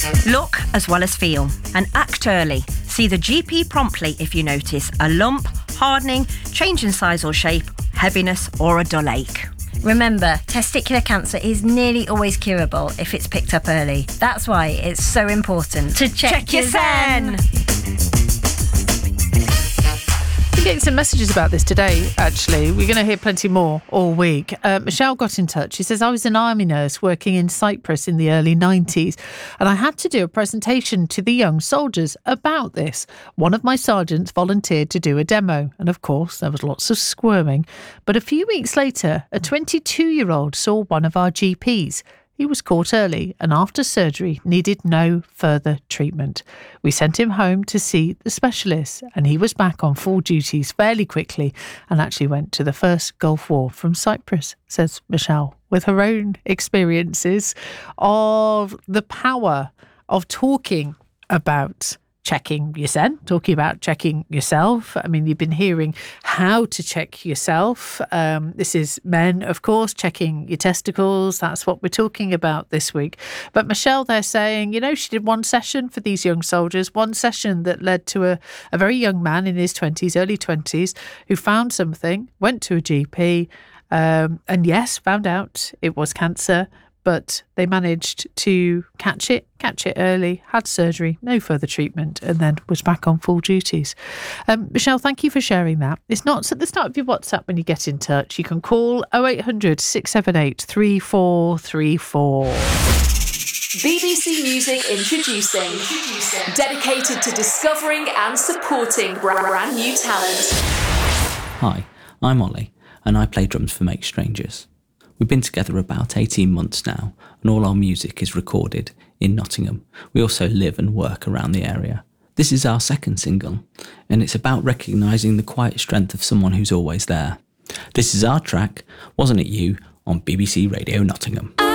Look as well as feel and act early. See the GP promptly if you notice a lump, hardening, change in size or shape, heaviness or a dull ache. Remember, testicular cancer is nearly always curable if it's picked up early. That's why it's so important to check your Zen. We're getting some messages about this today, actually. We're going to hear plenty more all week. Michelle got in touch. She says, I was an army nurse working in Cyprus in the early 90s, and I had to do a presentation to the young soldiers about this. One of my sergeants volunteered to do a demo, and of course, there was lots of squirming. But a few weeks later, a 22-year-old saw one of our GPs. He was caught early and after surgery needed no further treatment. We sent him home to see the specialist and he was back on full duties fairly quickly and actually went to the first Gulf War from Cyprus, says Michelle, with her own experiences of the power of talking about checking your Zen, talking about checking yourself. I mean, you've been hearing how to check yourself. This is men, of course, checking your testicles. That's what we're talking about this week. But Michelle, they're saying, you know, she did one session for these young soldiers, one session that led to a very young man in his 20s, early 20s, who found something, went to a GP, and yes, found out it was cancer. But they managed to catch it early, had surgery, no further treatment, and then was back on full duties. Michelle, thank you for sharing that. It's not at the start of your WhatsApp when you get in touch. You can call 0800 678 3434. BBC Music introducing. Dedicated to discovering and supporting brand new talent. Hi, I'm Ollie, and I play drums for Make Strangers. We've been together about 18 months now, and all our music is recorded in Nottingham. We also live and work around the area. This is our second single, and it's about recognising the quiet strength of someone who's always there. This is our track, Wasn't It You, on BBC Radio Nottingham.